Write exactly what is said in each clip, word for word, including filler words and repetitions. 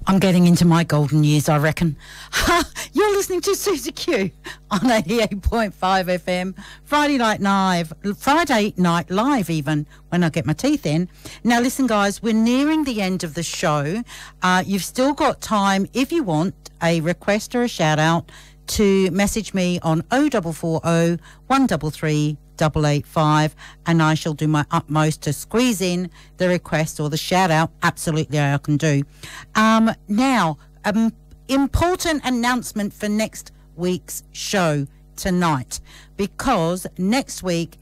I'm getting into my golden years, I reckon. You're listening to Susie Q on eighty-eight point five F M, Friday night live, Friday night live even, when I get my teeth in. Now, listen, guys, we're nearing the end of the show. Uh, you've still got time, if you want a request or a shout-out, to message me on oh four four oh, one three three, eight eight five, and I shall do my utmost to squeeze in the request or the shout out. Absolutely, I can do. Um, now, um, important announcement for next week's show tonight, because next week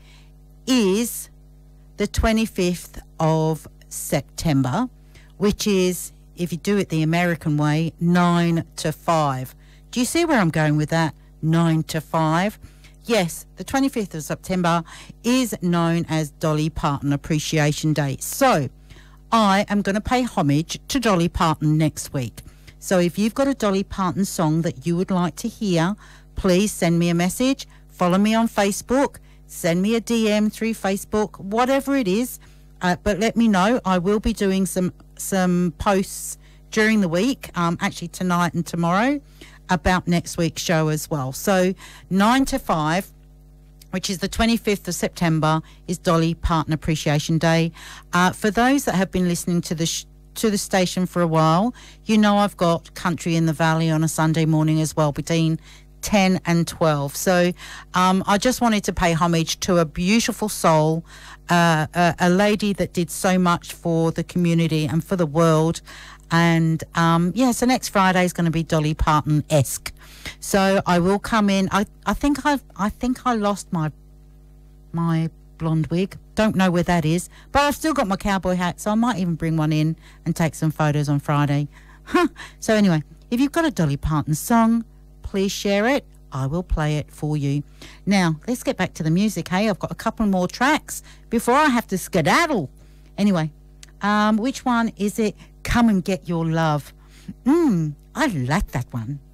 is the twenty-fifth of September, which is, if you do it the American way, nine to five. Do you see where I'm going with that? nine to five. Yes, the twenty-fifth of September is known as Dolly Parton Appreciation Day. So I am going to pay homage to Dolly Parton next week. So if you've got a Dolly Parton song that you would like to hear, please send me a message, follow me on Facebook, send me a D M through Facebook, whatever it is. Uh, but let me know. I will be doing some, some posts during the week, um, actually tonight and tomorrow, about next week's show as well. So nine to five, which is the twenty-fifth of September, is Dolly Parton Appreciation Day. Uh, for those that have been listening to the sh- to the station for a while, you know I've got Country in the Valley on a Sunday morning as well, between ten and twelve. So um, I just wanted to pay homage to a beautiful soul, uh, a, a lady that did so much for the community and for the world. And um, yeah, so next Friday is going to be Dolly Parton-esque. So I will come in. I, I think I've I think I lost my my blonde wig. Don't know where that is, but I've still got my cowboy hat, so I might even bring one in and take some photos on Friday. Huh. So anyway, if you've got a Dolly Parton song, please share it. I will play it for you. Now, let's get back to the music. Hey, I've got a couple more tracks before I have to skedaddle. Anyway, um, which one is it? Come and Get Your Love. Mmm, I like that one.